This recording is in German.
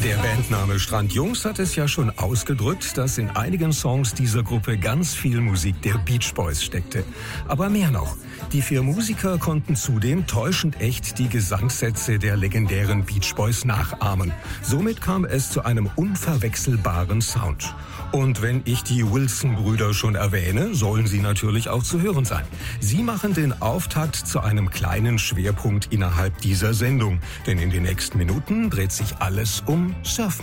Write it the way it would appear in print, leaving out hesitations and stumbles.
Der Bandname Strandjungs hat es ja schon ausgedrückt, dass in einigen Songs dieser Gruppe ganz viel Musik der Beach Boys steckte. Aber mehr noch. Die 4 Musiker konnten zudem täuschend echt die Gesangssätze der legendären Beach Boys nachahmen. Somit kam es zu einem unverwechselbaren Sound. Und wenn ich die Wilson-Brüder schon erwähne, sollen sie natürlich auch zu hören sein. Sie machen den Auftakt zu einem kleinen Schwerpunkt innerhalb dieser Sendung. Denn in den nächsten Minuten dreht sich alles um Surfmusik.